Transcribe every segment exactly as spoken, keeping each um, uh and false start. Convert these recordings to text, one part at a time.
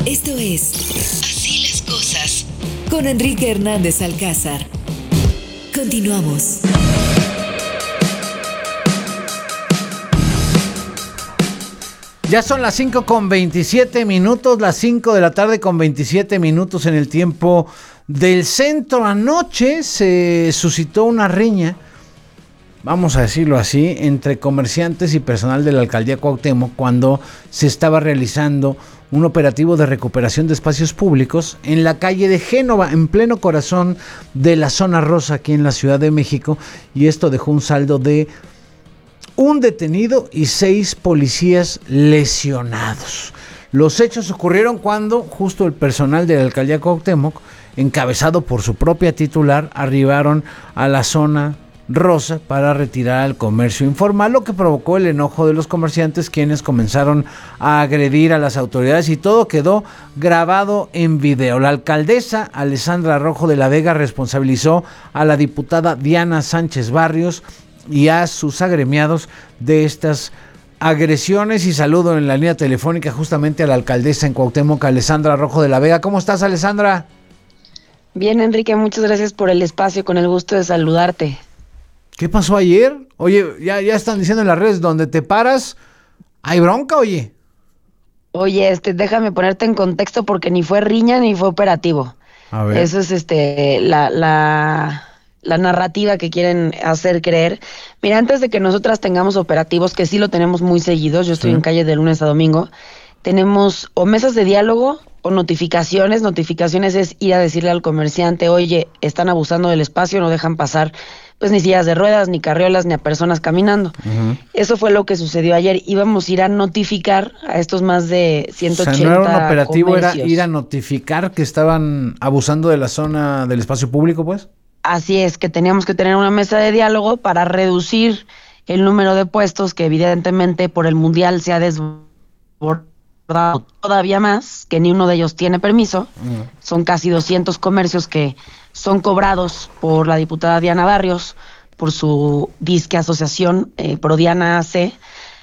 Esto es Así las Cosas con Enrique Hernández Alcázar. Continuamos. Ya son las cinco con veintisiete minutos, las cinco de la tarde con veintisiete minutos en el tiempo del centro. Anoche se suscitó una riña, vamos a decirlo así, entre comerciantes y personal de la alcaldía Cuauhtémoc cuando se estaba realizando un operativo de recuperación de espacios públicos en la calle de Génova, en pleno corazón de la zona rosa aquí en la Ciudad de México, y esto dejó un saldo de un detenido y seis policías lesionados. Los hechos ocurrieron cuando justo el personal de la alcaldía Cuauhtémoc, encabezado por su propia titular, arribaron a la zona rosa para retirar al comercio informal, lo que provocó el enojo de los comerciantes, quienes comenzaron a agredir a las autoridades, y todo quedó grabado en video. La alcaldesa Alessandra Rojo de la Vega responsabilizó a la diputada Diana Sánchez Barrios y a sus agremiados de estas agresiones, y saludo en la línea telefónica justamente a la alcaldesa en Cuauhtémoc, Alessandra Rojo de la Vega. ¿Cómo estás, Alessandra? Bien, Enrique, muchas gracias por el espacio, con el gusto de saludarte. ¿Qué pasó ayer? Oye, ya, ya están diciendo en las redes, donde te paras, ¿hay bronca, oye? Oye, este, déjame ponerte en contexto porque ni fue riña ni fue operativo. A ver. Eso es este la, la, la narrativa que quieren hacer creer. Mira, antes de que nosotras tengamos operativos, que sí lo tenemos muy seguidos, yo estoy Sí. en calle de lunes a domingo, tenemos o mesas de diálogo o notificaciones. Notificaciones es ir a decirle al comerciante, oye, están abusando del espacio, no dejan pasar pues ni sillas de ruedas, ni carriolas, ni a personas caminando. Uh-huh. Eso fue lo que sucedió ayer. Íbamos a ir a notificar a estos más de ciento ochenta O sea, no era un operativo, comercios. Era ir a notificar que estaban abusando de la zona del espacio público, pues. Así es, que teníamos que tener una mesa de diálogo para reducir el número de puestos, que evidentemente por el mundial se ha desbordado todavía más, que ni uno de ellos tiene permiso. Uh-huh. Son casi doscientos comercios que son cobrados por la diputada Diana Barrios, por su disque asociación eh, Prodiana A C,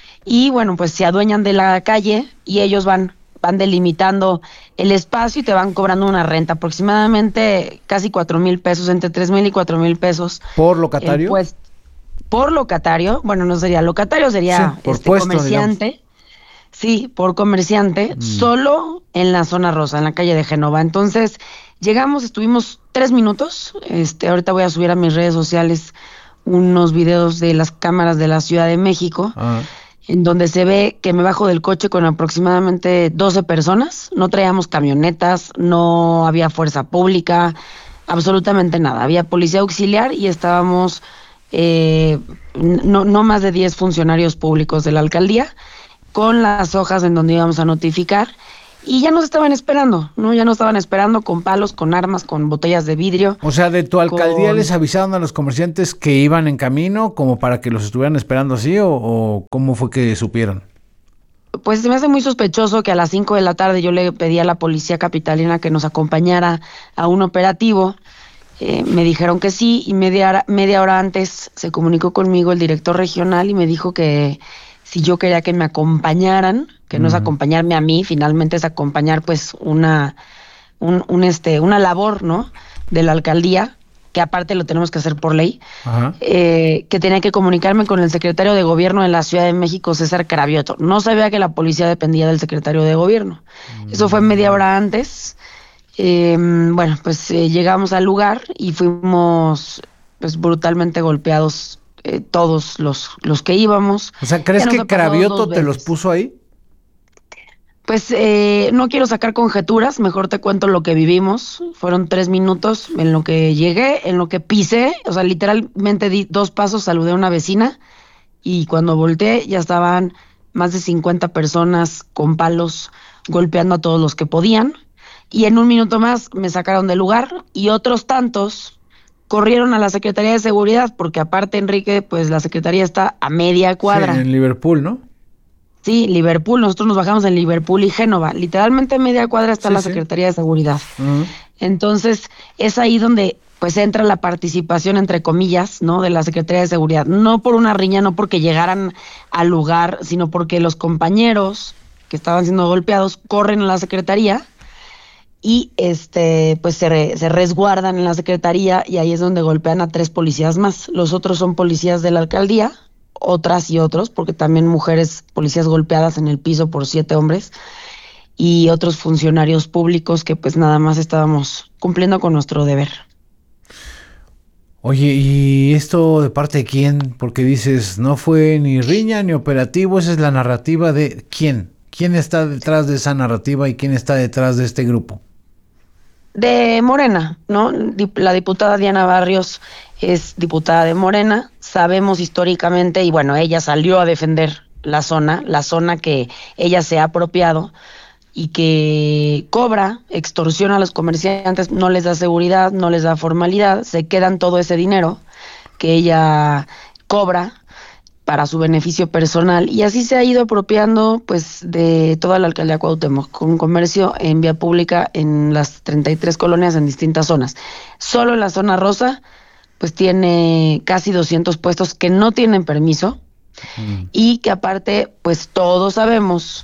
y bueno, pues se adueñan de la calle y ellos van, van delimitando el espacio y te van cobrando una renta, aproximadamente casi cuatro mil pesos, entre tres mil y cuatro mil pesos. ¿Por locatario? Eh, pues, por locatario, bueno, no sería locatario, sería sí, por este puesto, comerciante. Digamos. Sí, por comerciante, mm. solo en la zona rosa, en la calle de Génova. Entonces, llegamos, estuvimos tres minutos. Este, ahorita voy a subir a mis redes sociales unos videos de las cámaras de la Ciudad de México, ah. en donde se ve que me bajo del coche con aproximadamente doce personas. No traíamos camionetas, no había fuerza pública, absolutamente nada. Había policía auxiliar y estábamos eh, no, no más de diez funcionarios públicos de la alcaldía, con las hojas en donde íbamos a notificar, y ya nos estaban esperando, ¿no? Ya nos estaban esperando con palos, con armas, con botellas de vidrio. O sea, de tu alcaldía con... les avisaron a los comerciantes que iban en camino, como para que los estuvieran esperando así, o, o ¿cómo fue que supieron? Pues se me hace muy sospechoso que a las cinco de la tarde yo le pedí a la policía capitalina que nos acompañara a un operativo. Eh, me dijeron que sí, y media hora, media hora antes se comunicó conmigo el director regional y me dijo que si yo quería que me acompañaran, que uh-huh. no es acompañarme a mí, finalmente es acompañar pues una un, un este una labor, ¿no?, de la alcaldía, que aparte lo tenemos que hacer por ley, uh-huh. eh, que tenía que comunicarme con el secretario de gobierno de la Ciudad de México, César Cravioto. No sabía que la policía dependía del secretario de gobierno. Uh-huh. Eso fue media hora antes. Eh, bueno, pues eh, llegamos al lugar y fuimos pues brutalmente golpeados. Eh, todos los, los que íbamos. O sea, ¿crees que Cravioto te los puso ahí? Pues eh, no quiero sacar conjeturas, mejor te cuento lo que vivimos. Fueron tres minutos en lo que llegué, en lo que pisé, o sea, literalmente di dos pasos, saludé a una vecina, y cuando volteé ya estaban más de cincuenta personas con palos golpeando a todos los que podían, y en un minuto más me sacaron del lugar, y otros tantos corrieron a la Secretaría de Seguridad, porque aparte, Enrique, pues la Secretaría está a media cuadra. Sí, en Liverpool, ¿no? Sí, Liverpool, nosotros nos bajamos en Liverpool y Génova, literalmente a media cuadra está sí, la Secretaría sí. de Seguridad. Uh-huh. Entonces, es ahí donde pues entra la participación, entre comillas, ¿no?, de la Secretaría de Seguridad. No por una riña, no porque llegaran al lugar, sino porque los compañeros que estaban siendo golpeados corren a la Secretaría y este pues se, re, se resguardan en la secretaría y ahí es donde golpean a tres policías más. Los otros son policías de la alcaldía, otras y otros, porque también mujeres policías golpeadas en el piso por siete hombres y otros funcionarios públicos que pues nada más estábamos cumpliendo con nuestro deber. Oye, ¿y esto de parte de quién? Porque dices, no fue ni riña ni operativo, esa es la narrativa de quién. ¿Quién está detrás de esa narrativa y quién está detrás de este grupo? De Morena, ¿no? La diputada Diana Barrios es diputada de Morena, sabemos históricamente, y bueno, ella salió a defender la zona, la zona que ella se ha apropiado y que cobra, extorsiona a los comerciantes, no les da seguridad, no les da formalidad, se quedan todo ese dinero que ella cobra para su beneficio personal, y así se ha ido apropiando pues de toda la alcaldía Cuauhtémoc, con comercio en vía pública en las treinta y tres colonias en distintas zonas. Solo en la zona rosa pues tiene casi doscientos puestos que no tienen permiso, mm. y que aparte pues todos sabemos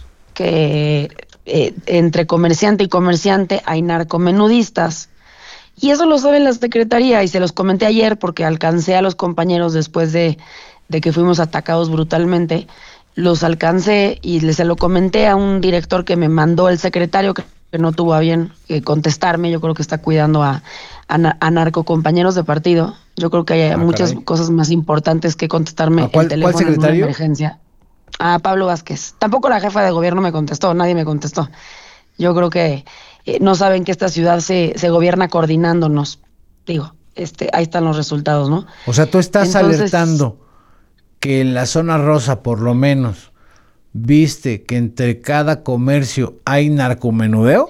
que eh, entre comerciante y comerciante hay narcomenudistas, y eso lo sabe la secretaría, y se los comenté ayer porque alcancé a los compañeros después de de que fuimos atacados brutalmente, los alcancé y les se lo comenté a un director que me mandó el secretario, que, que no tuvo a bien eh, contestarme. Yo creo que está cuidando a, a, a narcocompañeros de partido. Yo creo que hay ah, muchas caray. cosas más importantes que contestarme cuál, el teléfono ¿cuál secretario? En una emergencia. A Pablo Vázquez. Tampoco la jefa de gobierno me contestó, nadie me contestó. Yo creo que eh, no saben que esta ciudad se, se gobierna coordinándonos. Digo, este, ahí están los resultados, ¿no? O sea, tú estás Entonces, alertando que en la zona rosa, por lo menos, viste que entre cada comercio hay narcomenudeo.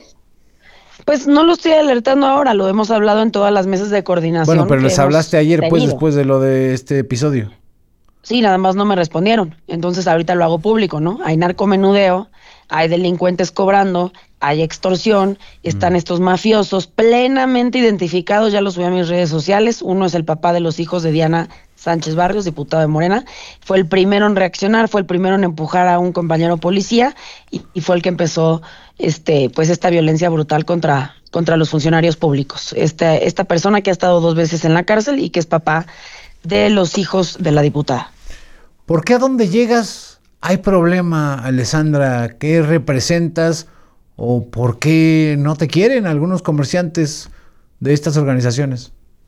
Pues no lo estoy alertando ahora, lo hemos hablado en todas las mesas de coordinación. Bueno, pero les hablaste ayer, tenido. pues, después de lo de este episodio. Sí, nada más no me respondieron. Entonces ahorita lo hago público, ¿no? Hay narcomenudeo, hay delincuentes cobrando, hay extorsión, están mm. estos mafiosos plenamente identificados, ya los subí a mis redes sociales. Uno es el papá de los hijos de Diana Sánchez Barrios, diputado de Morena, fue el primero en reaccionar, fue el primero en empujar a un compañero policía y, y fue el que empezó este pues esta violencia brutal contra, contra los funcionarios públicos. Este, esta persona que ha estado dos veces en la cárcel y que es papá de los hijos de la diputada. ¿Por qué a donde llegas hay problema, Alessandra? ¿Qué representas o por qué no te quieren algunos comerciantes de estas organizaciones?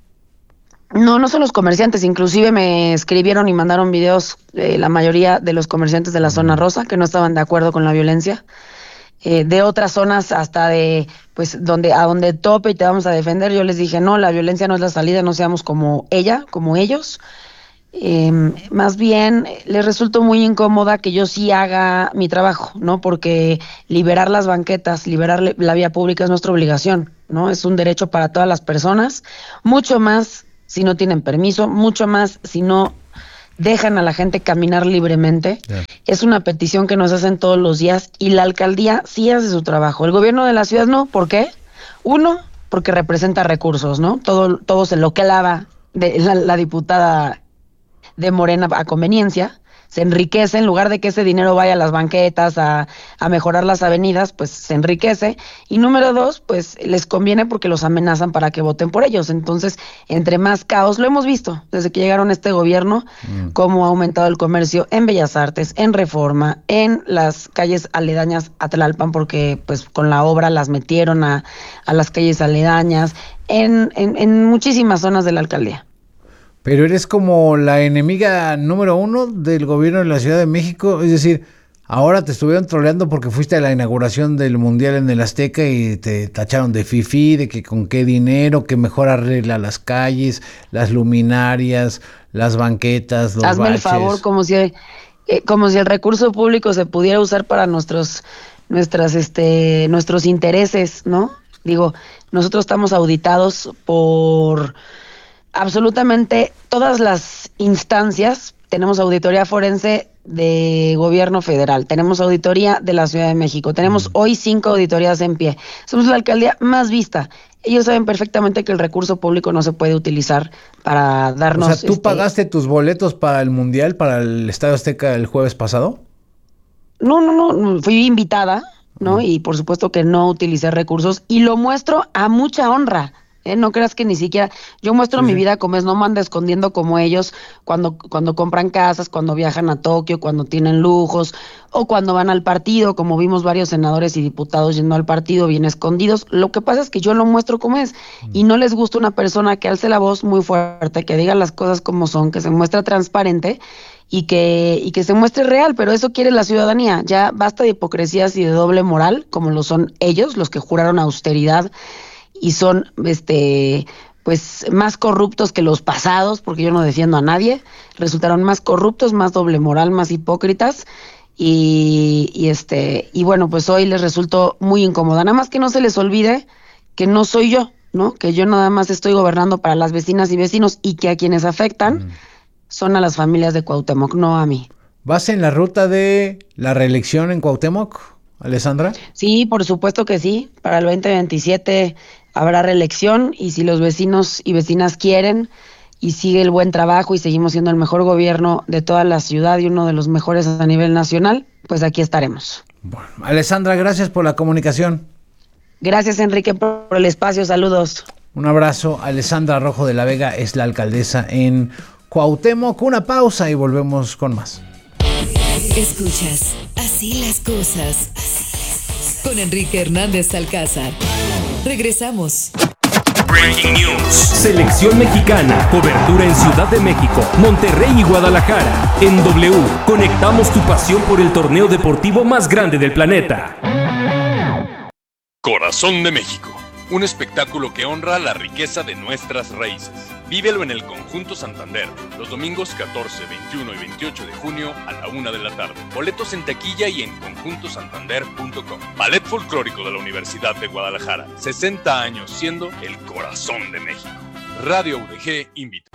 No, no son los comerciantes, inclusive me escribieron y mandaron videos eh, la mayoría de los comerciantes de la zona rosa que no estaban de acuerdo con la violencia, eh, de otras zonas hasta de, pues, donde a donde tope y te vamos a defender. Yo les dije, no, la violencia no es la salida, no seamos como ella, como ellos. Eh, más bien les resultó muy incómoda que yo sí haga mi trabajo, ¿no? Porque liberar las banquetas, liberar la vía pública es nuestra obligación, ¿no? Es un derecho para todas las personas, mucho más si no tienen permiso, mucho más si no dejan a la gente caminar libremente. Yeah. Es una petición que nos hacen todos los días y la alcaldía sí hace su trabajo. El gobierno de la ciudad no. ¿Por qué? Uno, porque representa recursos, ¿no? Todo, todo se lo que lava de la, la diputada de Morena a conveniencia, se enriquece, en lugar de que ese dinero vaya a las banquetas, a, a mejorar las avenidas, pues se enriquece. Y número dos, pues les conviene porque los amenazan para que voten por ellos. Entonces, entre más caos, lo hemos visto desde que llegaron a este gobierno, mm. cómo ha aumentado el comercio en Bellas Artes, en Reforma, en las calles aledañas a Tlalpan, porque pues con la obra las metieron a, a las calles aledañas, en, en, en muchísimas zonas de la alcaldía. Pero eres como la enemiga número uno del gobierno de la Ciudad de México, es decir, ahora te estuvieron troleando porque fuiste a la inauguración del Mundial en el Azteca y te tacharon de fifí, de que con qué dinero, que mejor arregla las calles, las luminarias, las banquetas, los Hazme baches. el favor, como si, eh, como si el recurso público se pudiera usar para nuestros, nuestras, este, nuestros intereses, ¿no? Digo, nosotros estamos auditados por absolutamente todas las instancias. Tenemos auditoría forense de gobierno federal, tenemos auditoría de la Ciudad de México, tenemos mm. hoy cinco auditorías en pie. Somos la alcaldía más vista. Ellos saben perfectamente que el recurso público no se puede utilizar para darnos... O sea, ¿tú este... pagaste tus boletos para el Mundial, para el Estadio Azteca el jueves pasado? No, no, no, fui invitada, ¿no? Y por supuesto que no utilicé recursos y lo muestro a mucha honra. ¿Eh? No creas que ni siquiera, yo muestro sí, mi vida como es, no me ando escondiendo como ellos cuando, cuando compran casas, cuando viajan a Tokio, cuando tienen lujos, o cuando van al partido, como vimos varios senadores y diputados yendo al partido bien escondidos. Lo que pasa es que yo lo muestro como es, y no les gusta una persona que alce la voz muy fuerte, que diga las cosas como son, que se muestra transparente, y que, y que se muestre real, pero eso quiere la ciudadanía. Ya basta de hipocresías y de doble moral, como lo son ellos, los que juraron austeridad, y son este pues más corruptos que los pasados, porque yo no defiendo a nadie, resultaron más corruptos, más doble moral, más hipócritas, y, y este y bueno, pues hoy les resultó muy incómoda. Nada más que no se les olvide que no soy yo, ¿no? Que yo nada más estoy gobernando para las vecinas y vecinos, y que a quienes afectan mm. son a las familias de Cuauhtémoc, no a mí. ¿Vas en la ruta de la reelección en Cuauhtémoc, Alessandra? Sí, por supuesto que sí. Para el veinte veintisiete habrá reelección, y si los vecinos y vecinas quieren y sigue el buen trabajo y seguimos siendo el mejor gobierno de toda la ciudad y uno de los mejores a nivel nacional, pues aquí estaremos. Bueno, Alessandra, gracias por la comunicación. Gracias, Enrique, por el espacio. Saludos. Un abrazo. Alessandra Rojo de la Vega es la alcaldesa en Cuauhtémoc. Una pausa y volvemos con más. Escuchas Así las cosas con Enrique Hernández Alcázar. Regresamos. Breaking News. Selección mexicana. Cobertura en Ciudad de México, Monterrey y Guadalajara. En W, conectamos tu pasión por el torneo deportivo más grande del planeta. Corazón de México. Un espectáculo que honra la riqueza de nuestras raíces. Vívelo en el Conjunto Santander, los domingos catorce, veintiuno y veintiocho de junio a la una de la tarde. Boletos en taquilla y en conjunto santander punto com. Ballet Folclórico de la Universidad de Guadalajara, sesenta años siendo el corazón de México. Radio U D G invita.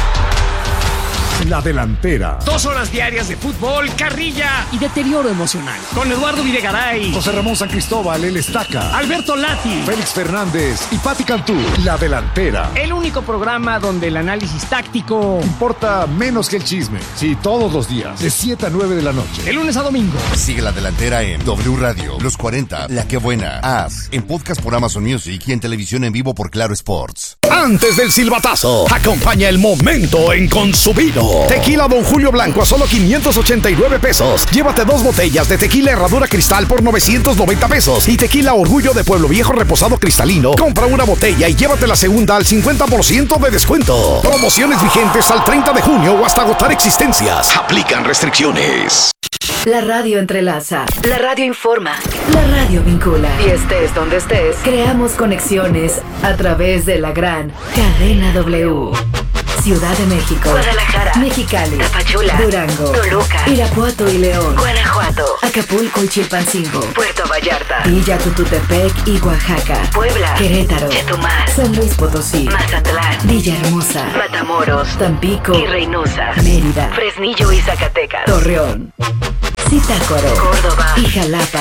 La Delantera. Dos horas diarias de fútbol, carrilla y deterioro emocional. Con Eduardo Videgaray, José Ramón San Cristóbal, el Estaca, Alberto Lati, Félix Fernández y Pati Cantú. La Delantera. El único programa donde el análisis táctico importa menos que el chisme. Sí, todos los días, de siete a nueve de la noche. De lunes a domingo. Sigue La Delantera en W Radio, Los cuarenta, La Que Buena, As, en podcast por Amazon Music y en televisión en vivo por Claro Sports. Antes del silbatazo, acompaña el momento en Consumido. Tequila Don Julio Blanco a solo quinientos ochenta y nueve pesos. Llévate dos botellas de tequila Herradura Cristal por novecientos noventa pesos. Y tequila Orgullo de Pueblo Viejo reposado cristalino. Compra una botella y llévate la segunda al cincuenta por ciento de descuento. Promociones vigentes al treinta de junio o hasta agotar existencias. Aplican restricciones. La radio entrelaza, la radio informa, la radio vincula. Y estés donde estés, creamos conexiones a través de la gran cadena W. Ciudad de México, Guadalajara, Mexicali, Tapachula, Durango, Toluca, Irapuato y León, Guanajuato, Acapulco y Chilpancingo, Puerto Vallarta, Villa Tututepec y Oaxaca, Puebla, Querétaro, Chetumal, San Luis Potosí, Mazatlán, Villahermosa, Matamoros, Tampico y Reynosa, Mérida, Fresnillo y Zacatecas, Torreón, Zitácuaro, Córdoba y Jalapa.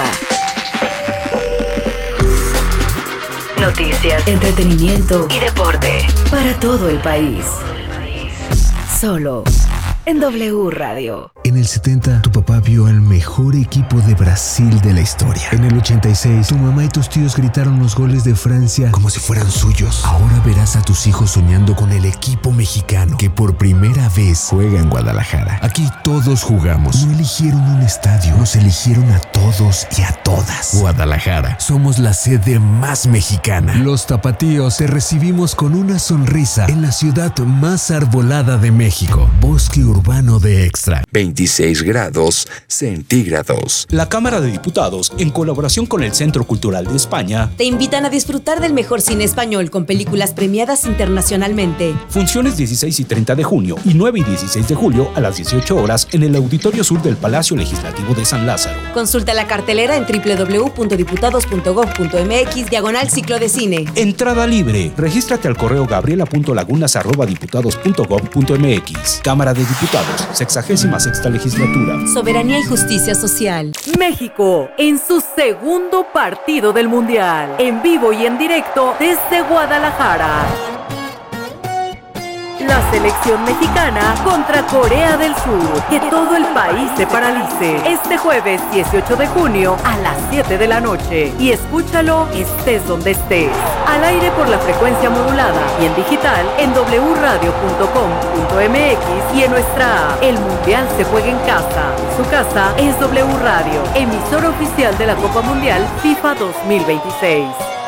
Noticias, entretenimiento y deporte para todo el país. Solo en W Radio. En el setenta, tu papá vio al mejor equipo de Brasil de la historia. En el ochenta y seis, tu mamá y tus tíos gritaron los goles de Francia como si fueran suyos. Ahora verás a tus hijos soñando con el equipo mexicano que por primera vez juega en Guadalajara. Aquí todos jugamos. No eligieron un estadio, nos eligieron a todos y a todas. Guadalajara, somos la sede más mexicana. Los tapatíos te recibimos con una sonrisa en la ciudad más arbolada de México. Bosque urbano de Extra. veintiséis grados centígrados. La Cámara de Diputados, en colaboración con el Centro Cultural de España, te invitan a disfrutar del mejor cine español con películas premiadas internacionalmente. Funciones dieciséis y treinta de junio y nueve y dieciséis de julio a las dieciocho horas en el Auditorio Sur del Palacio Legislativo de San Lázaro. Consulta la cartelera en doble u doble u doble u punto diputados punto gob punto eme equis diagonal ciclo de cine. Entrada libre. Regístrate al correo gabriela punto lagunas arroba diputados punto gob punto eme equis. Cámara de Diputados, sexagésima sexta legislatura. Soberanía y justicia social. México, en su segundo partido del Mundial. En vivo y en directo desde Guadalajara. La selección mexicana contra Corea del Sur. Que todo el país se paralice. Este jueves dieciocho de junio a las siete de la noche. Y escúchalo estés donde estés. Al aire por la frecuencia modulada y en digital en doble u radio punto com punto m x y en nuestra app. El Mundial se juega en casa. Su casa es W Radio, emisora oficial de la Copa Mundial FIFA dos mil veintiséis.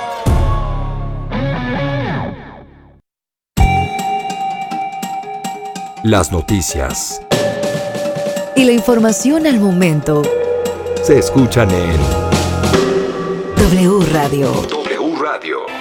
Las noticias y la información al momento se escuchan en W Radio. W Radio.